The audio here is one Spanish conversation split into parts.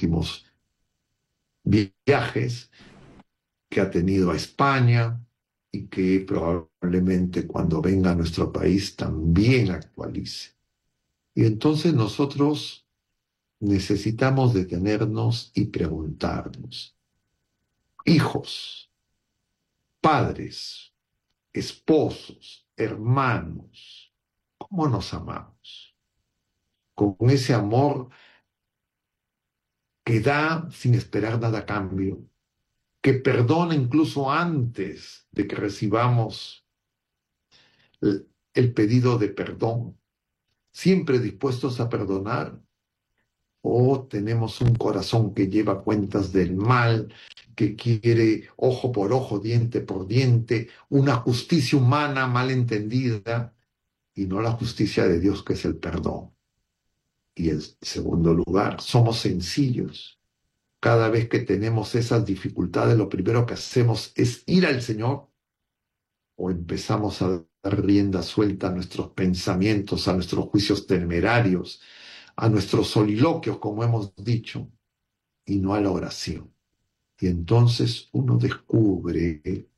últimos viajes, que ha tenido a España y que probablemente cuando venga a nuestro país también actualice. Y entonces nosotros necesitamos detenernos y preguntarnos, hijos, padres, esposos, hermanos, ¿cómo nos amamos? Con ese amor que da sin esperar nada a cambio, que perdona incluso antes de que recibamos el pedido de perdón, siempre dispuestos a perdonar, o tenemos un corazón que lleva cuentas del mal, que quiere ojo por ojo, diente por diente, una justicia humana mal entendida y no la justicia de Dios que es el perdón. Y en segundo lugar, somos sencillos. Cada vez que tenemos esas dificultades, lo primero que hacemos es ir al Señor o empezamos a dar rienda suelta a nuestros pensamientos, a nuestros juicios temerarios, a nuestros soliloquios, como hemos dicho, y no a la oración. Y entonces uno descubre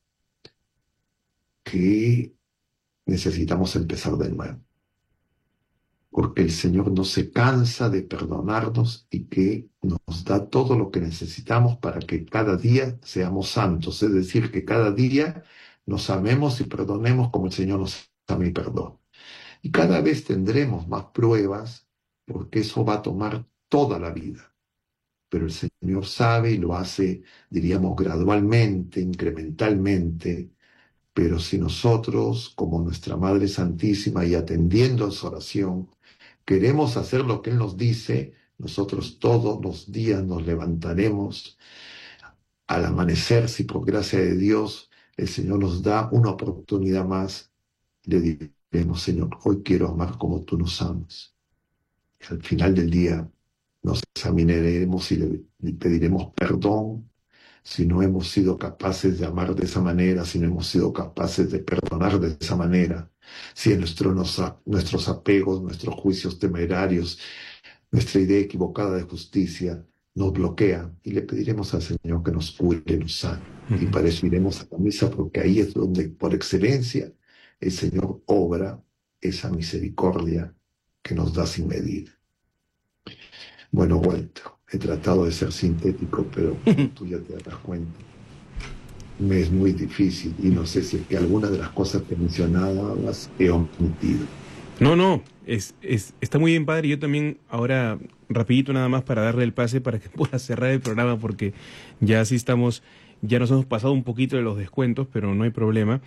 que necesitamos empezar de nuevo, porque el Señor no se cansa de perdonarnos y que nos da todo lo que necesitamos para que cada día seamos santos, es decir, que cada día nos amemos y perdonemos como el Señor nos ama y perdona. Y cada vez tendremos más pruebas, porque eso va a tomar toda la vida. Pero el Señor sabe y lo hace, diríamos, gradualmente, incrementalmente. Pero si nosotros, como nuestra Madre Santísima y atendiendo a su oración, queremos hacer lo que Él nos dice, nosotros todos los días nos levantaremos al amanecer, si por gracia de Dios el Señor nos da una oportunidad más, le diremos, Señor, hoy quiero amar como tú nos amas. Y al final del día nos examinaremos y le pediremos perdón si no hemos sido capaces de amar de esa manera, si no hemos sido capaces de perdonar de esa manera, si en nuestros apegos, nuestros juicios temerarios, nuestra idea equivocada de justicia nos bloquea, y le pediremos al Señor que nos cure, que nos sane. Y para eso iremos a la misa, porque ahí es donde por excelencia el Señor obra esa misericordia que nos da sin medida. Bueno, Walter, he tratado de ser sintético, pero tú ya te das cuenta. Me es muy difícil y no sé si es que algunas de las cosas que mencionabas he omitido. No, no, está muy bien, padre. Yo también ahora, rapidito nada más para darle el pase para que pueda cerrar el programa, porque ya sí estamos, ya nos hemos pasado un poquito de los descuentos, pero no hay problema.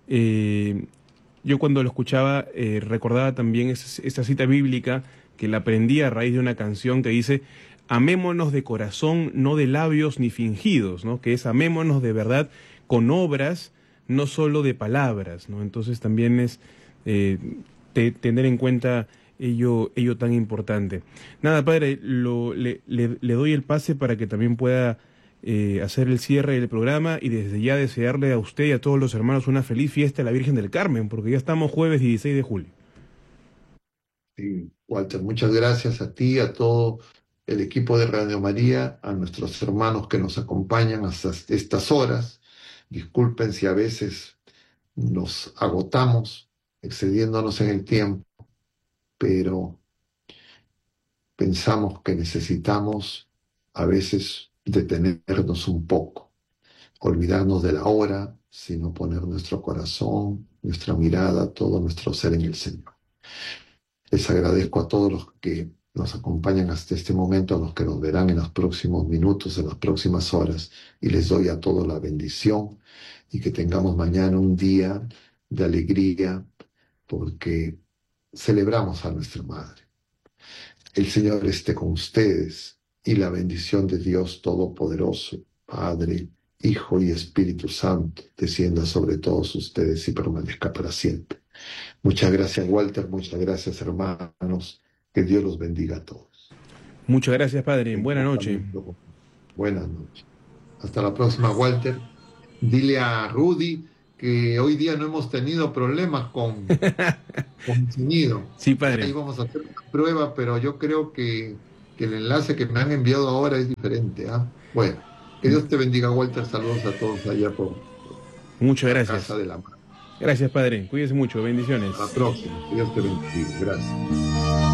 Yo cuando lo escuchaba recordaba también esa cita bíblica que la aprendí a raíz de una canción que dice: amémonos de corazón, no de labios ni fingidos, ¿no? Que es amémonos de verdad con obras, no solo de palabras, ¿no? Entonces también es tener en cuenta ello tan importante. Nada, padre, le doy el pase para que también pueda hacer el cierre del programa, y desde ya desearle a usted y a todos los hermanos una feliz fiesta a la Virgen del Carmen, porque ya estamos jueves 16 de julio. Sí, Walter, muchas gracias a ti, a todo el equipo de Radio María, a nuestros hermanos que nos acompañan hasta estas horas. Disculpen si a veces nos agotamos, excediéndonos en el tiempo, pero pensamos que necesitamos a veces detenernos un poco, olvidarnos de la hora, sino poner nuestro corazón, nuestra mirada, todo nuestro ser en el Señor. Les agradezco a todos los que nos acompañan hasta este momento, a los que nos verán en los próximos minutos, en las próximas horas, y les doy a todos la bendición, y que tengamos mañana un día de alegría, porque celebramos a nuestra Madre. El Señor esté con ustedes, y la bendición de Dios Todopoderoso, Padre, Hijo y Espíritu Santo, descienda sobre todos ustedes y permanezca para siempre. Muchas gracias, Walter. Muchas gracias, hermanos. Que Dios los bendiga a todos. Muchas gracias, padre. Buenas noches. Buenas noches. Hasta la próxima, Walter. Dile a Rudy que hoy día no hemos tenido problemas con el sonido. Sí, padre. Ahí vamos a hacer una prueba, pero yo creo que que el enlace que me han enviado ahora es diferente, ¿ah? Bueno, que Dios te bendiga, Walter. Saludos a todos allá por Muchas la casa gracias. de la mano. Gracias, padre. Cuídese mucho. Hasta la Bendiciones. próxima. Que Dios te bendiga. Gracias.